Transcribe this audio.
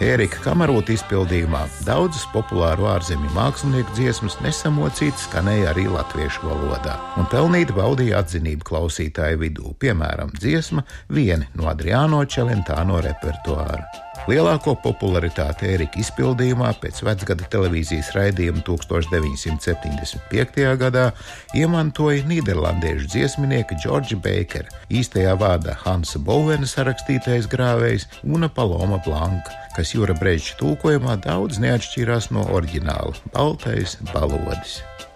Ērika Kamarota izpildījumā daudzas populāru ārzemju mākslinieku dziesmas nesamocīti skanēja arī latviešu valodā un pelnīti baudīja atzinību klausītāju vidū, piemēram, dziesma Vieni no Adriano Celentano repertuāra. Lielāko popularitāti Ērika izpildījumā pēc vecgada televīzijas raidījuma 1975. gadā iemantoja nīderlandiešu dziesminieka Džordža Beikera, īstajā vārdā Hansa Bovena sarakstītais grāvējs Una Paloma Blanka, kas Jura Brežģa tulkojumā daudz neatšķīrās no oriģināla – baltais balodis.